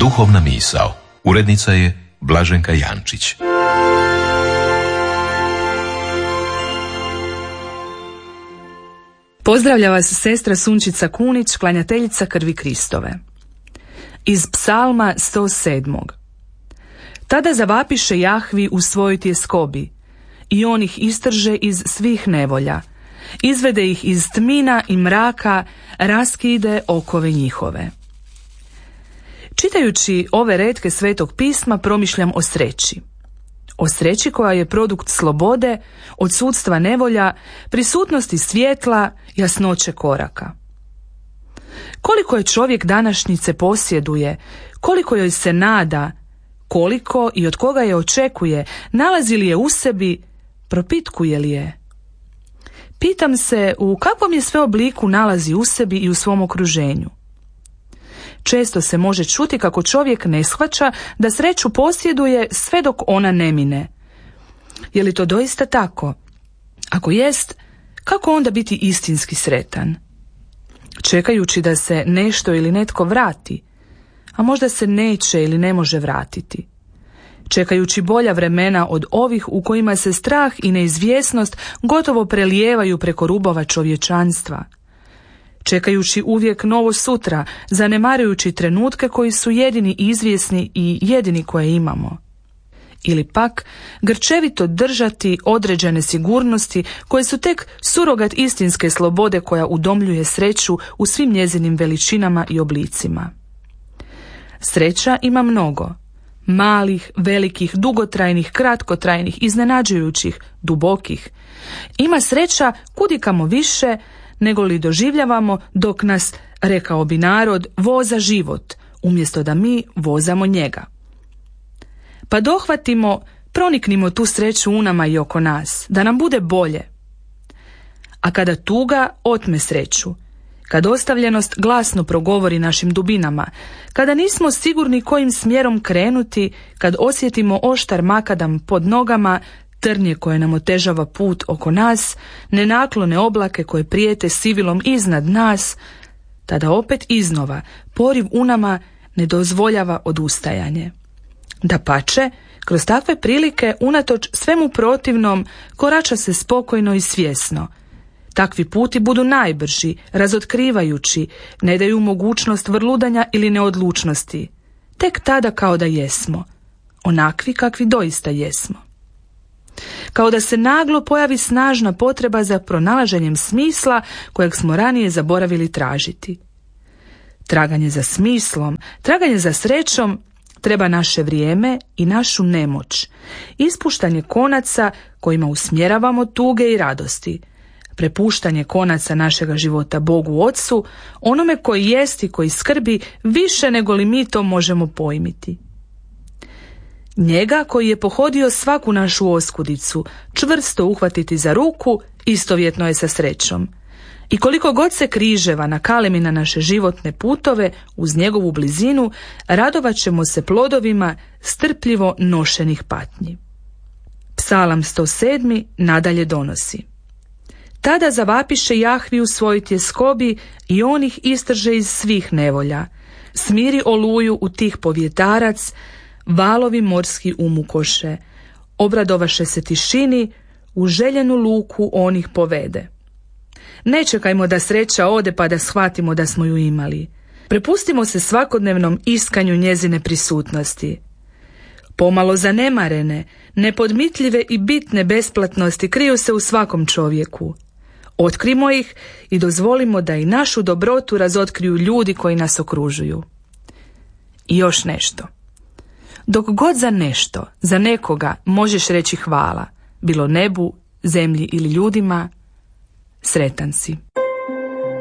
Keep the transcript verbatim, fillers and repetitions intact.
Duhovna misao. Urednica je Blaženka Jančić. Pozdravlja vas sestra Sunčica Kunić, klanjateljica krvi Kristove. Iz psalma sto sedam. Tada zavapiše Jahvi u svojoj tjeskobi, i on ih istrže iz svih nevolja, izvede ih iz tmina i mraka, raskide okove njihove. Čitajući ove retke Svetog pisma promišljam o sreći. O sreći koja je produkt slobode, odsudstva nevolja, prisutnosti svjetla, jasnoće koraka. Koliko je čovjek današnjice posjeduje, koliko joj se nada, koliko i od koga je očekuje, nalazi li je u sebi, propitkuje li je? Pitam se u kakvom je sve obliku nalazi u sebi i u svom okruženju. Često se može čuti kako čovjek ne shvaća da sreću posjeduje sve dok ona ne mine. Je li to doista tako? Ako jest, kako onda biti istinski sretan? Čekajući da se nešto ili netko vrati, a možda se neće ili ne može vratiti. Čekajući bolja vremena od ovih u kojima se strah i neizvjesnost gotovo prelijevaju preko rubova čovječanstva. Čekajući uvijek novo sutra, zanemarujući trenutke koji su jedini izvjesni i jedini koje imamo. Ili pak grčevito držati određene sigurnosti koje su tek surogat istinske slobode koja udomljuje sreću u svim njezinim veličinama i oblicima. Sreća ima mnogo. Malih, velikih, dugotrajnih, kratkotrajnih, iznenađujućih, dubokih. Ima sreća kudikamo više nego li doživljavamo dok nas, rekao bi narod, voza život, umjesto da mi vozamo njega. Pa dohvatimo, proniknimo tu sreću u nama i oko nas, da nam bude bolje. A kada tuga otme sreću, kad ostavljenost glasno progovori našim dubinama, kada nismo sigurni kojim smjerom krenuti, kad osjetimo oštar makadam pod nogama, trnje koje nam otežava put oko nas, nenaklone oblake koje prijete sivilom iznad nas, tada opet iznova poriv u nama ne dozvoljava odustajanje. Dapače, kroz takve prilike, unatoč svemu protivnom, korača se spokojno i svjesno. Takvi puti budu najbrži, razotkrivajući, ne daju mogućnost vrludanja ili neodlučnosti. Tek tada kao da jesmo, onakvi kakvi doista jesmo. Kao da se naglo pojavi snažna potreba za pronalaženjem smisla kojeg smo ranije zaboravili tražiti. Traganje za smislom, traganje za srećom treba naše vrijeme i našu nemoć, ispuštanje konaca kojima usmjeravamo tuge i radosti, prepuštanje konaca našega života Bogu Otcu, onome koji jest i koji skrbi više nego li mi to možemo pojmiti. Njega koji je pohodio svaku našu oskudicu, čvrsto uhvatiti za ruku, istovjetno je sa srećom. I koliko god se križeva nakalemi na naše životne putove, uz njegovu blizinu, radovat ćemo se plodovima strpljivo nošenih patnji. Psalam sto sedam nadalje donosi: Tada zavapiše Jahvi u svojoj tjeskobi i on ih istrže iz svih nevolja. Smiri oluju u tih povjetarac, valovi morski umukoše. Obradovaše se tišini, u željenu luku on ih povede. Ne čekajmo da sreća ode pa da shvatimo da smo ju imali. Prepustimo se svakodnevnom iskanju njezine prisutnosti. Pomalo zanemarene, nepodmitljive i bitne besplatnosti kriju se u svakom čovjeku. Otkrimo ih i dozvolimo da i našu dobrotu razotkriju ljudi koji nas okružuju. I još nešto. Dok god za nešto, za nekoga možeš reći hvala, bilo nebu, zemlji ili ljudima, sretan si.